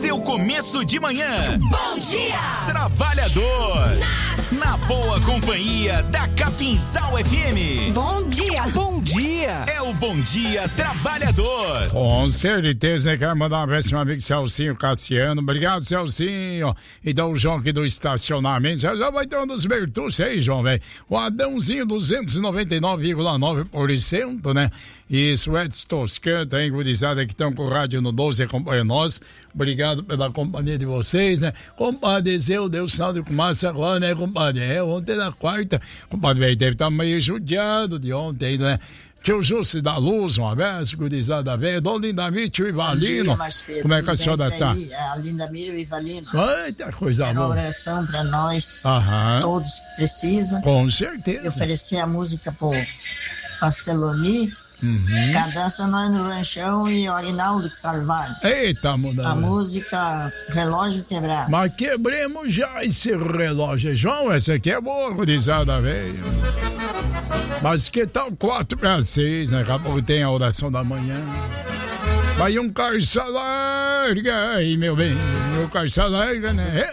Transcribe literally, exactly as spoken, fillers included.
seu começo de manhã. Bom dia! Trabalhador. Na, na boa companhia da Capinzal F M. Bom dia! Bom dia! É o Bom Dia Trabalhador. Com certeza, né? Quero mandar um abraço pro meu amigo Celcinho Cassiano. Obrigado, Celcinho. Então, o João aqui do estacionamento. Já, já vai ter um dos Bertucci aí, João, velho. O Adãozinho, duzentos e noventa e nove vírgula nove por cento, né? Isso, o Edson Toscan, tá gurizada que estão com o rádio no doze acompanhando nós. Obrigado pela companhia de vocês, né? Compadre, eu dei o sinal de fumaça agora, né, compadre? É, ontem na quarta. Compadre, velho, deve estar meio judiado de ontem, né? Tio Júcio da Luz, um abraço, gurizada velha. Dona Lindamir, tio Ivalino. Dia, como é que a senhora tá? Aí, a Lindamir e o Ivalino. Eita, coisa Era boa. Uma oração pra nós, Aham. Todos que precisam. Com certeza. Eu ofereci a música pro Celoni. Uhum. Cadastra nós no Ranchão e o Arinaldo Carvalho. Eita, muda. A música Relógio Quebrado. Mas quebremos já esse relógio, João. Essa aqui é boa, gurizada velho. Mas que tal quatro para seis, né? Acabou que tem a oração da manhã. Vai um carça larga, aí, meu bem. O carça larga, né?